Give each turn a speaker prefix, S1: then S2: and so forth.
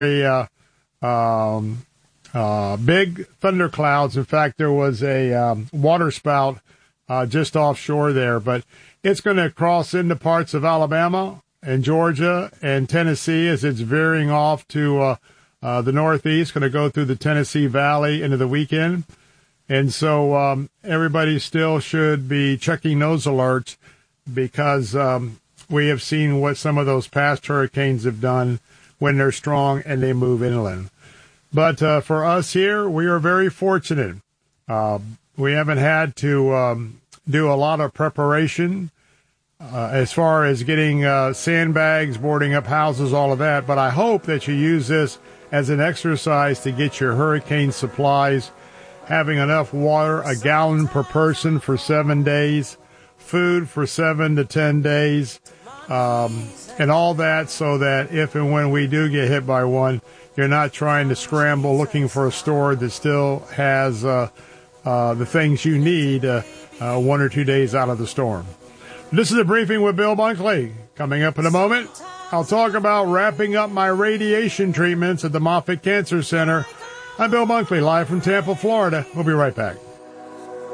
S1: big thunderclouds. In fact, there was a water spout just offshore there, but it's going to cross into parts of Alabama and Georgia and Tennessee as it's veering off to the northeast, going to go through the Tennessee Valley into the weekend. And so everybody still should be checking those alerts because we have seen what some of those past hurricanes have done when they're strong and they move inland. But for us here, we are very fortunate. We haven't had to do a lot of preparation as far as getting sandbags, boarding up houses, all of that. But I hope that you use this as an exercise to get your hurricane supplies, having enough water, a gallon per person for 7 days, food for 7 to 10 days, and all that so that if and when we do get hit by one, you're not trying to scramble looking for a store that still has the things you need 1 or 2 days out of the storm. This is a briefing with Bill Bunkley. Coming up in a moment, I'll talk about wrapping up my radiation treatments at the Moffitt Cancer Center. I'm Bill Bunkley, live from Tampa, Florida. We'll be right back.